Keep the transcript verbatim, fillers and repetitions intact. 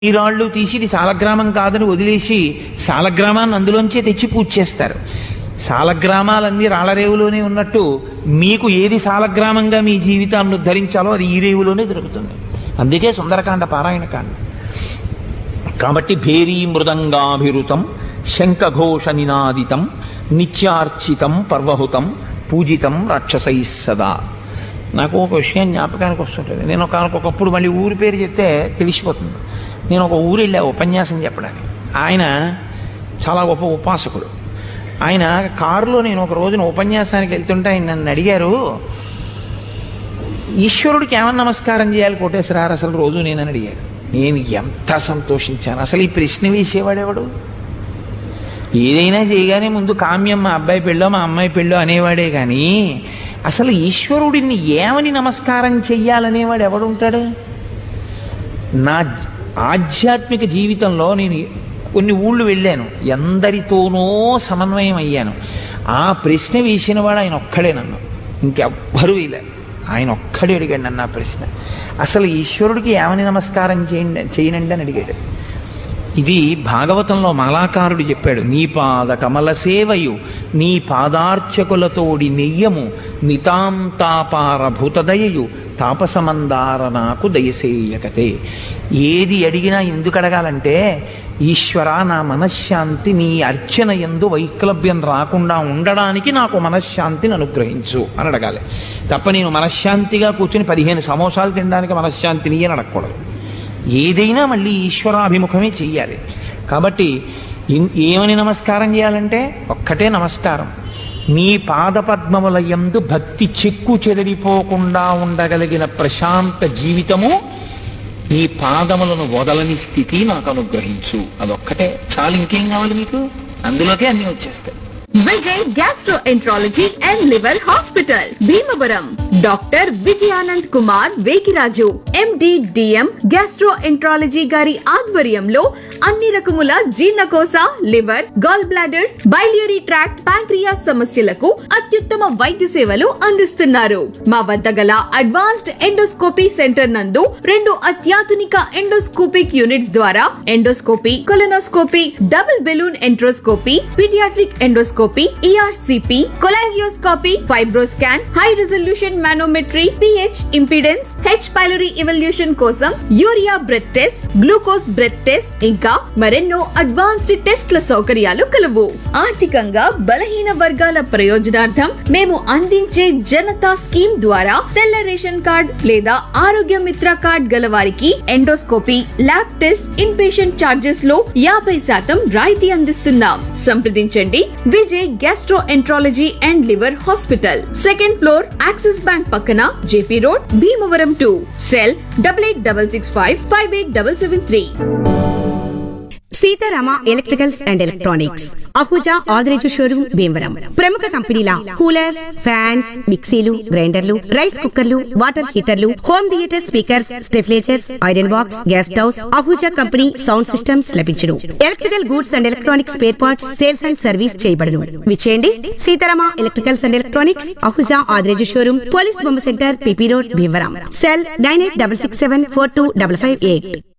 ఈ రాళ్ళు తీసి ఇది సాలగ్రామం కాదని వదిలేసి సాలగ్రామాన్ని అందులోంచే తెచ్చి పూజ చేస్తారు. సాలగ్రామాలన్నీ రాళ్ళరేవులోనే ఉన్నట్టు మీకు ఏది సాలగ్రామంగా మీ జీవితాన్ని ఉద్ధరించాలో అది ఈ రేవులోనే దొరుకుతుంది. అందుకే సుందరకాండ పారాయణకాండ. కాబట్టి భేరీ మృదంగాభిరుతం శంఖఘోష నినాదితం నిత్యార్చితం పర్వహుతం పూజితం రాక్షసై సదా. నాకు ఒక విషయం జ్ఞాపకానికి వస్తుంటుంది. నేను ఒకప్పుడు మళ్ళీ ఊరి పేరు చెప్తే తెలిసిపోతుంది. నేను ఒక ఊరు వెళ్ళా ఉపన్యాసం చెప్పడానికి. ఆయన చాలా గొప్ప ఉపాసకుడు. ఆయన కారులో నేను ఒక రోజున ఉపన్యాసానికి వెళ్తుంటే ఆయన నన్ను అడిగారు, ఈశ్వరుడికి ఏమన్నా నమస్కారం చేయాలి కోటేశ్వరారు అసలు రోజు నేనని అడిగారు. నేను ఎంత సంతోషించాను. అసలు ఈ ప్రశ్న వేసేవాడేవాడు? ఏదైనా చేయగానే ముందు కామ్యం మా అబ్బాయి పెళ్ళో మా అమ్మాయి పెళ్ళో అనేవాడే కానీ అసలు ఈశ్వరుడిని ఏమని నమస్కారం చెయ్యాలనేవాడు ఎవడుంటాడు? నా ఆధ్యాత్మిక జీవితంలో నేను కొన్ని ఊళ్ళు వెళ్ళాను, ఎందరితోనో సమన్వయం అయ్యాను. ఆ ప్రశ్న వేసిన వాడు ఆయన ఒక్కడే, నన్ను ఇంకెవ్వరూ వేయలేరు. ఆయన ఒక్కడే అడిగాడు నన్ను ఆ ప్రశ్న. అసలు ఈశ్వరుడికి ఏమని నమస్కారం చేయండి చేయనండి అని అడిగాడు. ఇది భాగవతంలో మాలాకారుడు చెప్పాడు. నీ పాద కమల సేవయు నీ పాదార్చకులతోడి నెయ్యము నితాంతాపార భూతదయయు తాపసమందార నాకు దయసేయకతే. ఏది అడిగినా ఎందుకు అడగాలంటే, ఈశ్వర నా మనశ్శాంతి నీ అర్చన యందు వైక్లభ్యం రాకుండా ఉండడానికి నాకు మనశ్శాంతిని అనుగ్రహించు అని అడగాలి తప్ప నేను మనశ్శాంతిగా కూర్చుని పదిహేను సమోసాలు తినడానికి మనశ్శాంతిని అని అడగకూడదు. ఏదైనా మళ్ళీ ఈశ్వరాభిముఖమే చెయ్యాలి. కాబట్టి ఏమని నమస్కారం చేయాలంటే ఒక్కటే నమస్కారం. నీ పాదపద్మముల యందు భక్తి చెక్కు చెదిరిపోకుండా ఉండగలిగిన ప్రశాంత జీవితము, నీ పాదములను వదలని స్థితి నాకు అనుగ్రహించు. అదొక్కటే చాలు. ఇంకేం కావాలి మీకు? అందులోకే అన్ని వచ్చేస్తాయి. Vijay gastroenterology and liver hospital Bhimavaram. Doctor Vijayanand Kumar Vekiraju MD DM gastroenterology గారి ఆధ్వర్యంలో అన్ని రకముల జీర్ణకోశ, liver, gall bladder, biliary tract, pancreas సమస్యలకు అత్యుత్తమ వైద్య సేవలు అందిస్తున్నారు. మా వద్ద గల అడ్వాన్స్డ్ ఎండోస్కోపీ సెంటర్ నందు రెండు అత్యాధునిక ఎండోస్కోపిక్ యూనిట్స్ ద్వారా endoscopy, colonoscopy, double balloon enteroscopy, paediatric endoscopy, ERCP, cholangioscopy, FibroScan, high resolution manometry, pH impedance, H pylori evolution కోసం urea breath test, glucose breath test, ఇంకా మరెన్నో అడ్వాన్స్డ్ టెస్ట్ల సౌకర్యాలు కలవు. ఆర్థికంగా బలహీన వర్గాల ప్రయోజనార్థం మేము అందించే జనతా స్కీమ్ ద్వారా తెల్ల రేషన్ కార్డ్ లేదా ఆరోగ్య మిత్ర కార్డ్ గల వారికి endoscopy, lab test, in patient charges లో యాభై శాతం రాయితీ అందిస్తున్నాం. సంప్రదించండి Vijay gastroenterology and liver hospital, second floor, axis bank పక్కన, JP road, Bhimavaram two. Cell double eight double six five five eight double seven three. Sitarama electricals and electronics Ahuja Adireju showroom Bhimavaram. ప్రముఖ కంపెనీల coolers, fans, మిక్సీలు, గ్రైండర్లు, రైస్ కుక్కర్లు, water హీటర్లు, home theatre speakers, స్టెఫ్లేజర్స్, iron box, gas stoves, Ahuja company sound systems లభించును. Electrical goods and electronics spare parts sales and service చేయబడును. విచేయండి Sitarama electricals and electronics Ahuja Adireju showroom, police బొమ్మ centre, PP road, Bhimavaram. Cell nine eight double six seven four two double five eight.